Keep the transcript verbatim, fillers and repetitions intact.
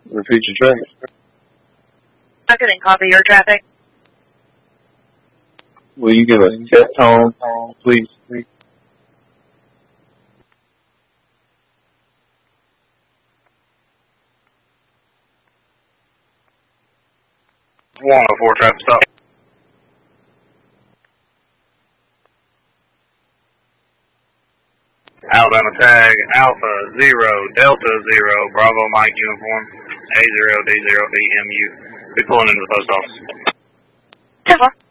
Repeat your traffic. I couldn't copy your traffic. Will you give a set tone, please? please? one oh four traffic stop. Alabama tag Alpha zero Delta zero Bravo Mike uniform A zero D zero B M U. Be pulling into the post office. ten four.